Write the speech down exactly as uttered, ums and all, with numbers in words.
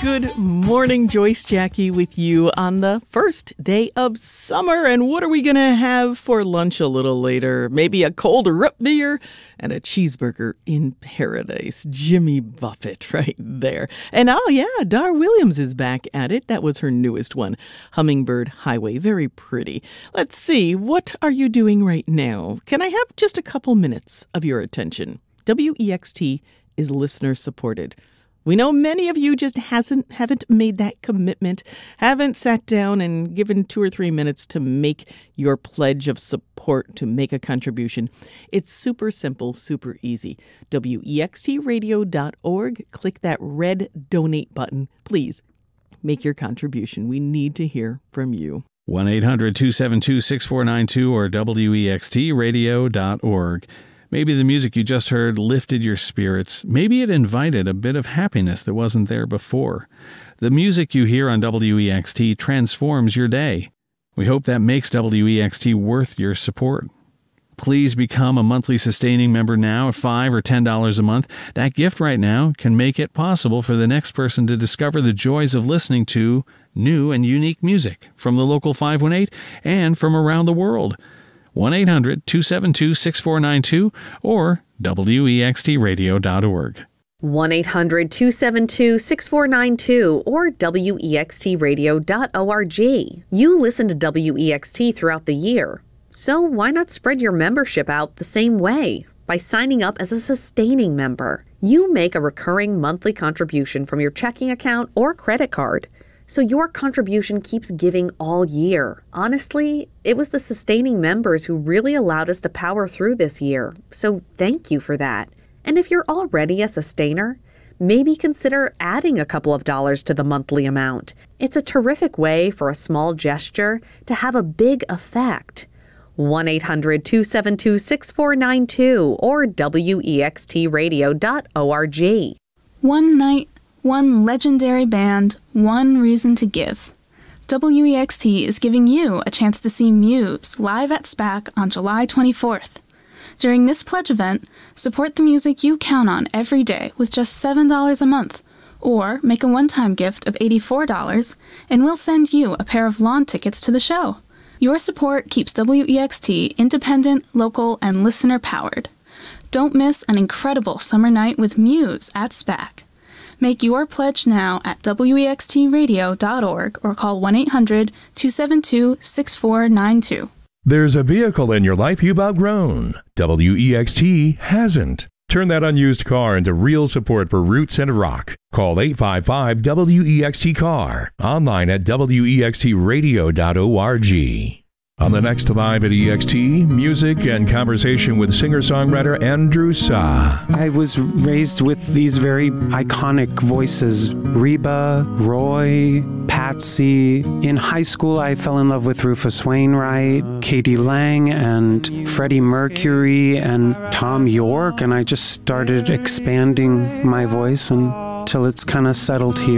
Good morning, Joyce Jackie with you on the first day of summer. And what are we going to have for lunch a little later? Maybe a cold root beer and a cheeseburger in paradise. Jimmy Buffett right there. And oh yeah, Dar Williams is back at it. That was her newest one, Hummingbird Highway. Very pretty. Let's see, what are you doing right now? Can I have just a couple minutes of your attention? W E X T is listener supported. We know many of you just hasn't haven't made that commitment, haven't sat down and given two or three minutes to make your pledge of support, to make a contribution. It's super simple, super easy. W E X T radio dot org. Click that red donate button. Please make your contribution. We need to hear from you. one eight hundred two seven two six four nine two or W E X T radio dot org. Maybe the music you just heard lifted your spirits. Maybe it invited a bit of happiness that wasn't there before. The music you hear on W E X T transforms your day. We hope that makes W E X T worth your support. Please become a monthly sustaining member now at five dollars or ten dollars a month. That gift right now can make it possible for the next person to discover the joys of listening to new and unique music from the local five one eight and from around the world. one eight hundred two seven two six four nine two or W E X T radio dot org. one eight hundred two seven two six four nine two or W E X T radio dot org. You listen to W E X T throughout the year, so why not spread your membership out the same way by signing up as a sustaining member? You make a recurring monthly contribution from your checking account or credit card, so your contribution keeps giving all year. Honestly, it was the sustaining members who really allowed us to power through this year, so thank you for that. And if you're already a sustainer, maybe consider adding a couple of dollars to the monthly amount. It's a terrific way for a small gesture to have a big effect. one eight hundred two seven two six four nine two or W E X T radio dot org. One night, one legendary band, one reason to give. W E X T is giving you a chance to see Muse live at SPAC on July twenty-fourth. During this pledge event, support the music you count on every day with just seven dollars a month, or make a one-time gift of eighty-four dollars, and we'll send you a pair of lawn tickets to the show. Your support keeps W E X T independent, local, and listener-powered. Don't miss an incredible summer night with Muse at SPAC. Make your pledge now at W E X T radio dot org or call one eight hundred two seven two six four nine two. There's a vehicle in your life you've outgrown. W E X T hasn't. Turn that unused car into real support for roots and rock. Call eight five five W E X T car. Online at W E X T radio dot org. On the next Live at E X T, music and conversation with singer-songwriter Andrew Sa. I was raised with these very iconic voices, Reba, Roy, Patsy. In high school, I fell in love with Rufus Wainwright, Katie Lang, and Freddie Mercury, and Tom York, and I just started expanding my voice until it's kind of settled here.